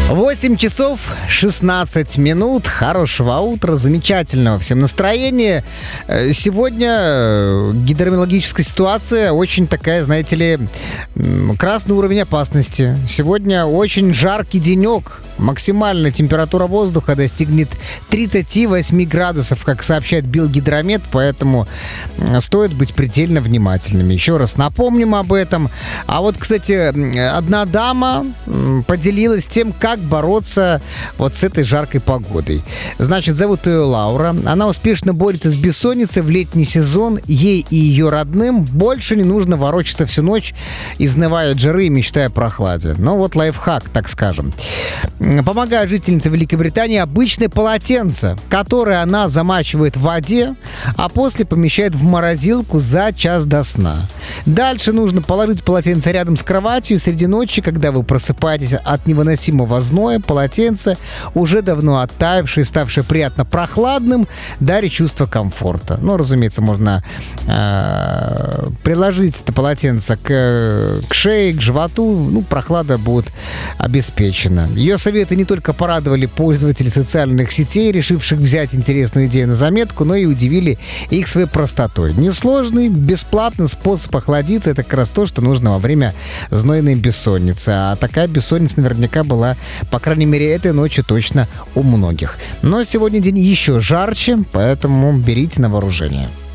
8 часов 16 минут. Хорошего утра, замечательного всем настроения. Сегодня гидромеteorологическая ситуация очень такая, знаете ли, красный уровень опасности. Сегодня очень жаркий денек. Максимальная температура воздуха достигнет 38 градусов, как сообщает Белгидромет, поэтому стоит быть предельно внимательными. Еще раз напомним об этом. А вот, кстати, одна дама поделилась тем, как бороться вот с этой жаркой погодой. Значит, зовут ее Лаура. Она успешно борется с бессонницей в летний сезон. Ей и ее родным больше не нужно ворочаться всю ночь, изнывая от жары и мечтая о прохладе. Ну вот лайфхак, так скажем. Помогает жительнице Великобритании обычное полотенце, которое она замачивает в воде, а после помещает в морозилку за час до сна. Дальше нужно положить полотенце рядом с кроватью. Среди ночи, когда вы просыпаетесь от невыносимого зноя, полотенце, уже давно оттаившее, ставшее приятно прохладным, дарит чувство комфорта. Ну, разумеется, можно приложить это полотенце к шее, к животу. Ну, прохлада будет обеспечена. Ее советы не только порадовали пользователей социальных сетей, решивших взять интересную идею на заметку, но и удивили их своей простотой. Несложный, бесплатный способ охладиться — это как раз то, что нужно во время знойной бессонницы. А такая бессонница наверняка была, по крайней мере, этой ночью точно у многих. Но сегодня день еще жарче, поэтому берите на вооружение.